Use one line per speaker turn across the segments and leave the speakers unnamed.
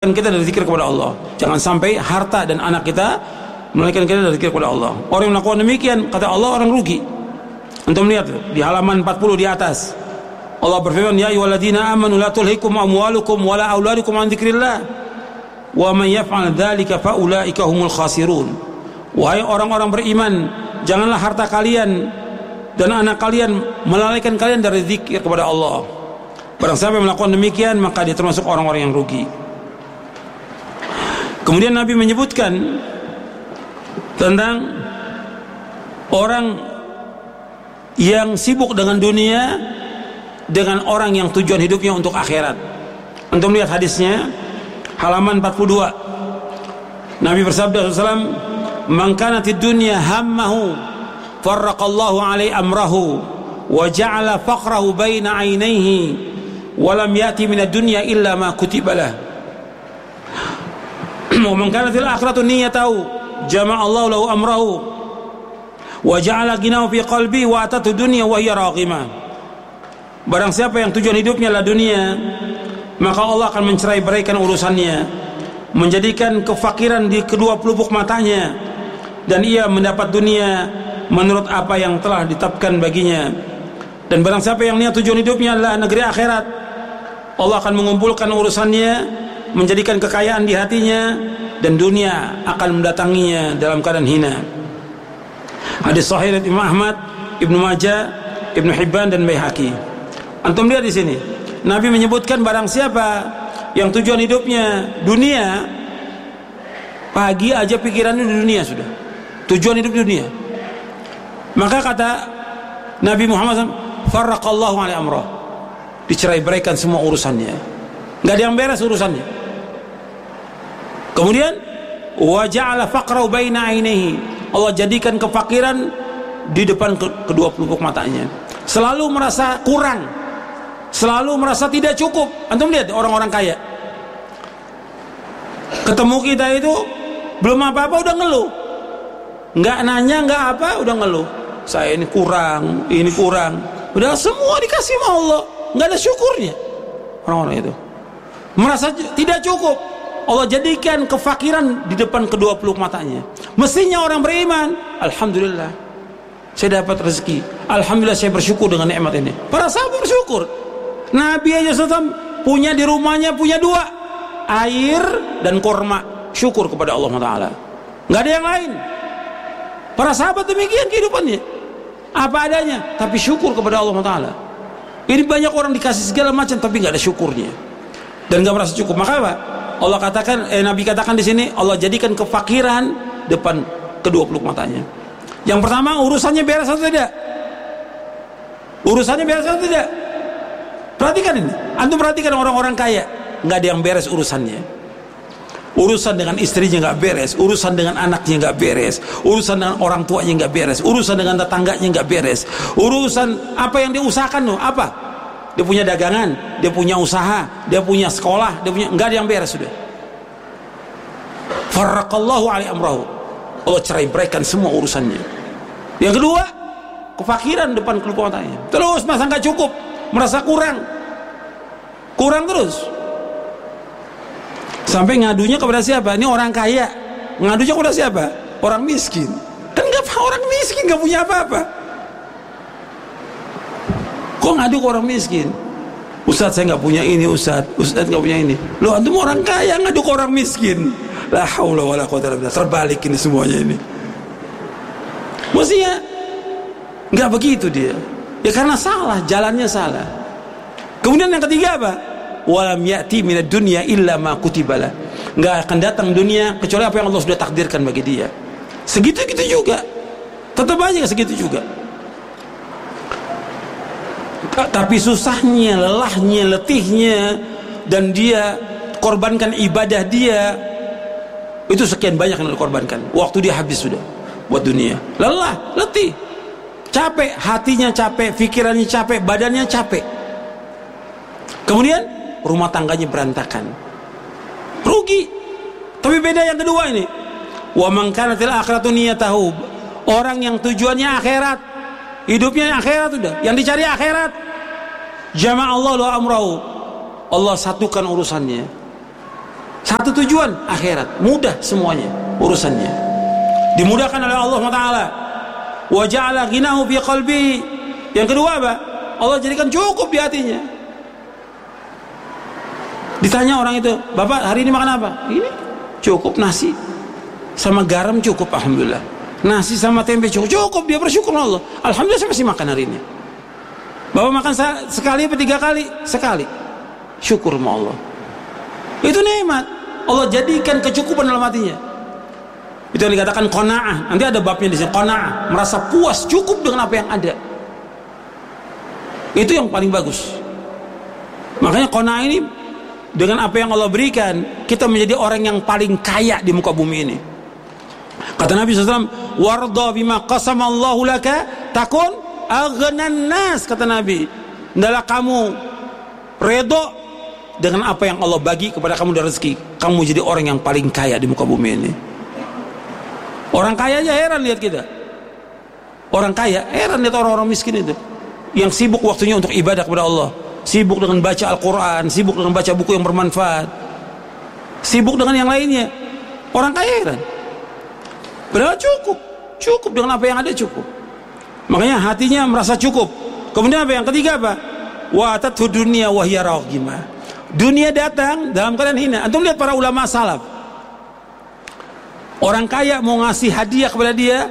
kita dari zikir kepada Allah. Jangan sampai harta dan anak kita melalaikan kita dari zikir kepada Allah. Orang yang melakukan demikian, kata Allah, orang rugi. Antum lihat di halaman 40 di atas. Allah berfirman, ya ayyuhalladzina amanu la tulhikum amwalukum wala auladukum an dzikrillah wa man yaf'al dzalika fa ulaika humul khasirun. Wahai orang-orang beriman, janganlah harta kalian dan anak kalian melalaikan kalian dari zikir kepada Allah. Barang siapa yang melakukan demikian, maka dia termasuk orang-orang yang rugi. Kemudian Nabi menyebutkan tentang orang yang sibuk dengan dunia dengan orang yang tujuan hidupnya untuk akhirat. Untuk melihat hadisnya halaman 42. Nabi bersabda SAW, man kanatid dunya hammahu farraqallahu alaihi amrahu wa ja'ala faqrahu baina ainaihi wa lam yati minad dunya illa ma kutiba lah. Wa man kanatil akhiratu niyyatahu jama'a Allahu lahu amrahu wa ja'ala ghinahu fi qalbi wa atatu dunya wa hiya raghimah. Barang siapa yang tujuan hidupnya adalah dunia, maka Allah akan mencerai-beraikan urusannya, menjadikan kefakiran di kedua pelupuk matanya, dan ia mendapat dunia menurut apa yang telah ditetapkan baginya. Dan barang siapa yang niat tujuan hidupnya adalah negeri akhirat, Allah akan mengumpulkan urusannya, menjadikan kekayaan di hatinya, dan dunia akan mendatanginya dalam keadaan hina. Hadis sahih dari Imam Ahmad, Ibnu Majah, Ibnu Hibban dan Baihaqi. Antum lihat di sini, Nabi menyebutkan barang siapa yang tujuan hidupnya dunia, pagi aja pikirannya di dunia sudah. Tujuan hidup dunia. Maka kata Nabi Muhammad SAW, farraqallahu alaihi amrah. Dicerai-beraikan semua urusannya. Enggak ada yang beres urusannya. Kemudian wa ja'ala faqrahu baina ainihi. Allah jadikan kefakiran di depan kedua pelupuk matanya. Selalu merasa kurang, selalu merasa tidak cukup. Antum lihat orang-orang kaya, ketemu kita itu belum apa-apa udah ngeluh, nggak nanya nggak apa udah ngeluh, saya ini kurang, udah semua dikasih sama Allah, nggak ada syukurnya. Orang-orang itu merasa tidak cukup, Allah jadikan kefakiran di depan kedua pelupuk matanya. Mestinya orang beriman, alhamdulillah saya dapat rezeki, alhamdulillah saya bersyukur dengan nikmat ini. Para sahabat bersyukur. Nabi aja SAW punya di rumahnya punya dua, air dan kurma, syukur kepada Allah Taala. Nggak ada yang lain. Para sahabat demikian kehidupannya, apa adanya, tapi syukur kepada Allah Taala. Ini banyak orang dikasih segala macam tapi nggak ada syukurnya dan nggak merasa cukup. Maka apa? Allah katakan, Nabi katakan di sini, Allah jadikan kefakiran depan kedua pelupuk matanya. Yang pertama, urusannya beres atau tidak? Urusannya beres atau tidak? Perhatikan ini. Antum perhatikan orang-orang kaya, nggak ada yang beres urusannya. Urusan dengan istrinya nggak beres, urusan dengan anaknya nggak beres, urusan dengan orang tuanya nggak beres, urusan dengan tetangganya nggak beres, urusan apa yang diusahakan loh, apa? Dia punya dagangan, dia punya usaha, dia punya sekolah, dia punya, nggak ada yang beres sudah. Farraqallahu alaihi amrahu. Allah cerai-beraikan semua urusannya. Yang kedua, kefakiran depan pelupuk matanya. Terus masa nggak cukup, merasa kurang terus. Sampai ngadunya kepada siapa? Ini orang kaya. Ngadunya kepada siapa? Orang miskin. Kan nggak, orang miskin nggak punya apa-apa. Kok ngadu ke orang miskin? Ustaz saya nggak punya ini, Ustaz nggak punya ini. Loh antum orang kaya ngadu ke orang miskin. La haula wala quwwata illa billah. Terbalik ini semuanya ini. Mestinya nggak begitu dia. Ya karena salah, jalannya salah. Kemudian yang ketiga apa? Walam ya'ti minad dunya illa ma kutibalah. Nggak akan datang dunia kecuali apa yang Allah sudah takdirkan bagi dia. Segitu-gitu juga. Tetap aja segitu juga. Tapi susahnya, lelahnya, letihnya, dan dia korbankan ibadah dia, itu sekian banyak yang dikorbankan. Waktu dia habis sudah buat dunia. Lelah, letih, capek, hatinya capek, pikirannya capek, badannya capek. Kemudian rumah tangganya berantakan, rugi. Tapi beda yang kedua ini. Wa man kanatil akhiratu niyatahu. Orang yang tujuannya akhirat, hidupnya akhirat sudah, yang dicari akhirat. Jama'allahu lahu amrahu. Allah satukan urusannya. Satu tujuan akhirat, mudah semuanya urusannya. Dimudahkan oleh Allah SWT. Wa ja'ala ghinahu fi qalbi. Yang kedua apa? Allah jadikan cukup di hatinya. Ditanya orang itu, "Bapak, hari ini makan apa?" "Ini cukup, nasi sama garam cukup, alhamdulillah. Nasi sama tempe cukup." Cukup, dia bersyukur Allah. Alhamdulillah saya masih makan hari ini. "Bapak makan sekali atau 3 kali?" "Sekali." Syukur sama Allah. Itu nikmat. Allah jadikan kecukupan dalam hatinya. Itu yang dikatakan qanaah. Nanti ada babnya di sini, qanaah, merasa puas cukup dengan apa yang ada. Itu yang paling bagus. Makanya qanaah ini, dengan apa yang Allah berikan, kita menjadi orang yang paling kaya di muka bumi ini. Kata Nabi SAW, "Warda bima qasama Allahu laka takun aghnan nas." Kata Nabi, hendaklah kamu redha dengan apa yang Allah bagi kepada kamu dari rezeki. Kamu jadi orang yang paling kaya di muka bumi ini. Orang kaya aja heran lihat kita. Orang kaya heran lihat orang-orang miskin itu, yang sibuk waktunya untuk ibadah kepada Allah, sibuk dengan baca Al-Quran, sibuk dengan baca buku yang bermanfaat, sibuk dengan yang lainnya. Orang kaya heran. Padahal cukup dengan apa yang ada, cukup. Makanya hatinya merasa cukup. Kemudian apa yang ketiga apa? Wa atathu dunya wa hiya raghimah. Dunia datang dalam keadaan hina. Antum lihat para ulama salaf. Orang kaya mau ngasih hadiah kepada dia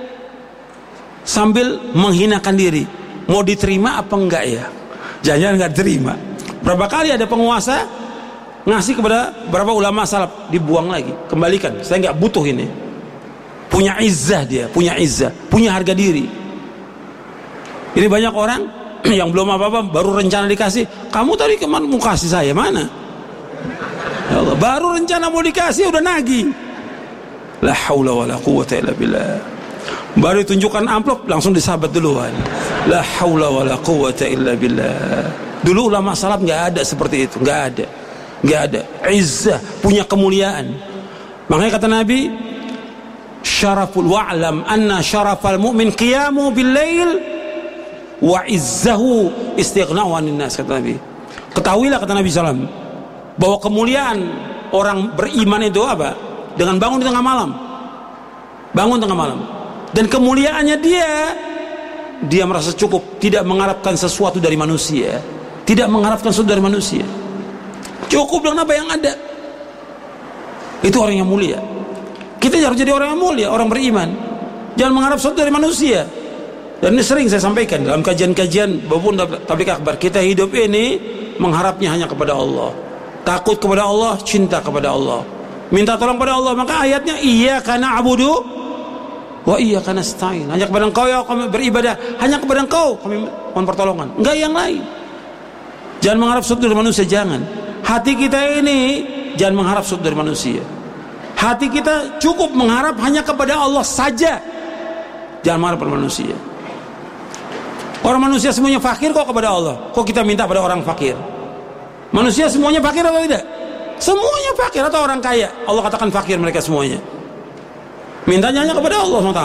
sambil menghinakan diri. Mau diterima apa enggak ya? Jangan enggak terima. Berapa kali ada penguasa ngasih kepada beberapa ulama salaf, dibuang lagi, kembalikan. Saya enggak butuh ini. Punya izzah dia, punya izzah, punya harga diri. Ini banyak orang yang belum apa-apa baru rencana dikasih. "Kamu tadi kemana mau kasih saya mana?" Ya Allah, baru rencana mau dikasih udah nagih. La haula wala quwwata illa billah. Baru tunjukkan amplop langsung disabat duluan. La haula wala quwwata illa billah. Dulu ulama salaf enggak ada seperti itu, enggak ada. Izzah, punya kemuliaan. Makanya kata Nabi, syaraful wa'lam anna syarafal mu'min qiyamu bil lail wa izzahu istighna'u 'anil nas. Kata Nabi, ketahuilah, kata Nabi SAW, bahwa kemuliaan orang beriman itu apa? Dengan bangun di tengah malam. Bangun tengah malam. Dan kemuliaannya dia merasa cukup, tidak mengharapkan sesuatu dari manusia. Tidak mengharapkan sesuatu dari manusia. Cukup dengan apa yang ada. Itu orang yang mulia. Kita harus jadi orang yang mulia, orang beriman. Jangan mengharap sesuatu dari manusia. Dan ini sering saya sampaikan dalam kajian-kajian maupun tabligh akbar. Kita hidup ini mengharapnya hanya kepada Allah. Takut kepada Allah, cinta kepada Allah. Minta tolong pada Allah. Maka ayatnya, iyyaka na'budu wa iyyaka nasta'in. Hanya kepada Engkau ya kami beribadah, hanya kepada Engkau kami mohon pertolongan, enggak yang lain. Jangan mengharap sesuatu dari manusia, jangan. Hati kita ini jangan mengharap sesuatu dari manusia. Hati kita cukup mengharap hanya kepada Allah saja. Jangan mengharap pada manusia. Orang manusia semuanya fakir kok kepada Allah. Kok kita minta pada orang fakir? Manusia semuanya fakir atau tidak? Semuanya fakir atau orang kaya? Allah katakan fakir mereka semuanya. Mintanya hanya kepada Allah SWT.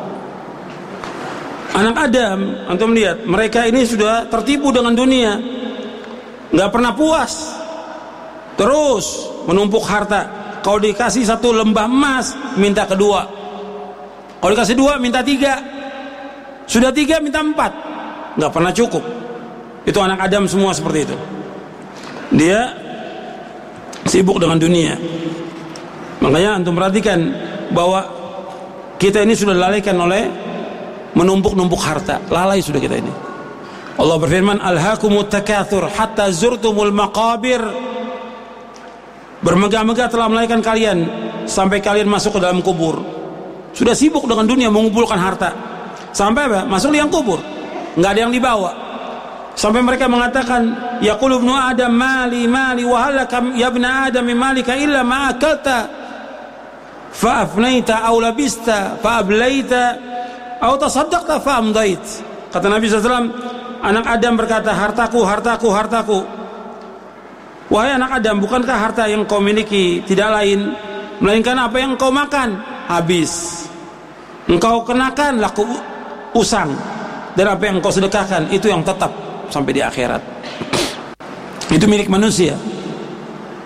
Anak Adam, antum lihat, mereka ini sudah tertipu dengan dunia, nggak pernah puas, terus menumpuk harta. Kalau dikasih 1 lembah emas, minta kedua. Kalau dikasih 2, minta 3. Sudah 3, minta 4. Nggak pernah cukup. Itu anak Adam semua seperti itu. Dia sibuk dengan dunia. Makanya antum perhatikan bahwa kita ini sudah lalaikan oleh menumpuk-numpuk harta. Lalai sudah kita ini. Allah berfirman, alhaakumut takatsur hatta zurtumul maqabir. Bermegah-megah telah melahirkan kalian sampai kalian masuk ke dalam kubur. Sudah sibuk dengan dunia, mengumpulkan harta. Sampai apa? Masuk liang kubur. Enggak ada yang dibawa. Sampai mereka mengatakan, yaqulu ibnu adam mali mali wa halaka ya ibnu adam min malika illa ma akalta fa afnaita aw labista fa ablaita aw tasaddaqta fa amdait. Kata Nabi SAW, anak Adam berkata, hartaku, hartaku, hartaku. Wahai anak Adam, bukankah harta yang kau miliki tidak lain melainkan apa yang kau makan? Habis. Engkau kenakan laku usang, dan apa yang kau sedekahkan itu yang tetap sampai di akhirat. Itu milik manusia.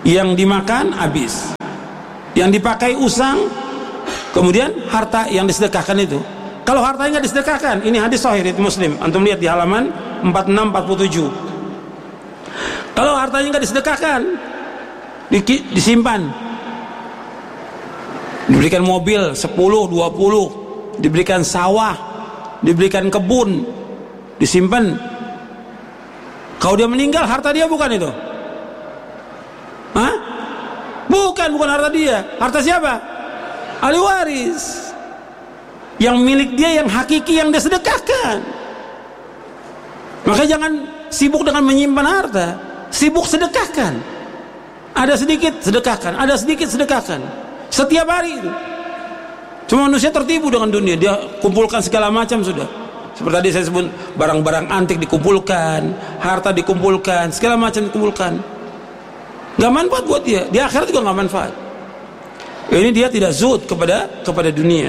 yang dimakan habis, yang dipakai usang, kemudian harta yang disedekahkan itu. Kalau hartanya nggak disedekahkan, ini hadis sahih riwayat Muslim. Antum lihat di halaman 46-47. Kalau hartanya nggak disedekahkan, disimpan, diberikan mobil 10-20, diberikan sawah, diberikan kebun, disimpan. Kalau dia meninggal, harta dia bukan itu? Hah? Bukan harta dia. Harta siapa? Ahli waris. Yang milik dia, yang hakiki, yang dia sedekahkan. Maka jangan sibuk dengan menyimpan harta, sibuk sedekahkan. Ada sedikit sedekahkan, ada sedikit sedekahkan. Setiap hari itu. Cuma manusia tertipu dengan dunia, dia kumpulkan segala macam sudah. Seperti tadi saya sebut, barang-barang antik dikumpulkan, harta dikumpulkan, segala macam dikumpulkan. Gak manfaat buat dia, di akhirat juga gak manfaat. Ini dia tidak zuhud kepada dunia.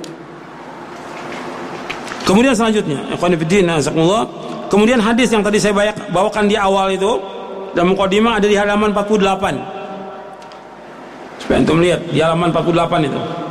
Kemudian selanjutnya, kemudian hadis yang tadi saya bawakan di awal itu dan mukadimah ada di halaman 48. Supaya antum lihat di halaman 48 itu.